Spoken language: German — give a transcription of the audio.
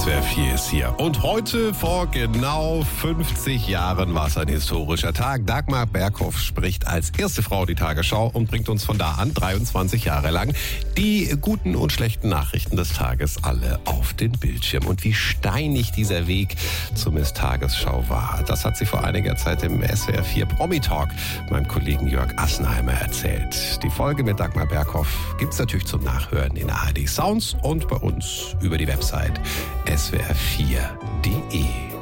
SWR 4 ist hier. Und heute vor genau 50 Jahren war es ein historischer Tag. Dagmar Berghoff spricht als erste Frau die Tagesschau und bringt uns von da an 23 Jahre lang die guten und schlechten Nachrichten des Tages alle auf den Bildschirm. Und wie steinig dieser Weg zur Miss Tagesschau war, das hat sie vor einiger Zeit im SWR 4 Promi-Talk meinem Kollegen Jörg Assenheimer erzählt. Die Folge mit Dagmar Berghoff gibt's natürlich zum Nachhören in ARD Sounds und bei uns über die Website swr4.de.